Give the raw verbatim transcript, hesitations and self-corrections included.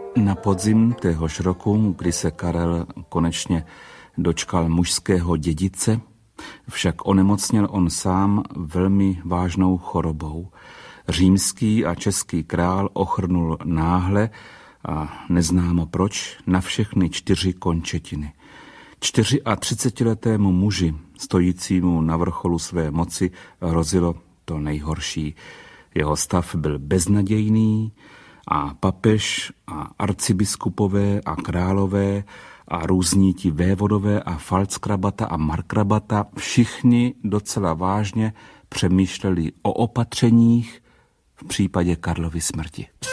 Na podzim téhož roku, kdy se Karel konečně dočkal mužského dědice, však onemocněl on sám velmi vážnou chorobou. Římský a český král ochrnul náhle a neznámo proč na všechny čtyři končetiny. čtyřiatřicetiletému muži, stojícímu na vrcholu své moci, hrozilo to nejhorší. Jeho stav byl beznadějný a papež a arcibiskupové a králové a různí ti vévodové a falckrabata a markrabata všichni docela vážně přemýšleli o opatřeních v případě Karlovy smrti.